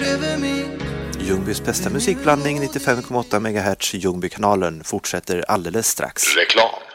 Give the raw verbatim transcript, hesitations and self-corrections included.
Ljungbys bästa musikblandning, nittiofem komma åtta megahertz, Ljungbykanalen, fortsätter alldeles strax. Reklam.